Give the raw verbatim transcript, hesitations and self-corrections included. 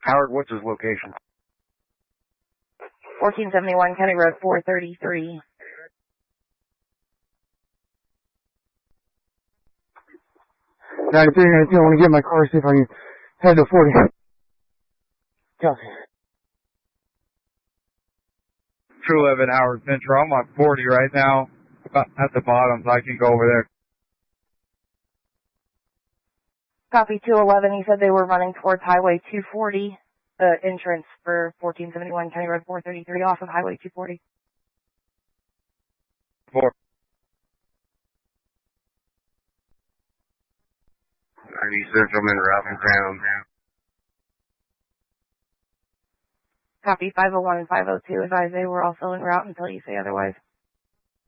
Howard, what's his location? fourteen seventy-one County Road four thirty-three. ninety-three, ninety-two, I want to get in my car, see if I can head to forty. Copy. two eleven Howard Central. I'm on forty right now, at the bottom, so I can go over there. Copy two eleven. He said they were running towards Highway two forty, the entrance for fourteen seventy-one County Road four thirty-three off of Highway two forty. Four. ninety Central, I'm in route and ground. Copy five oh one and five oh two. Advise they were also en route until you say otherwise.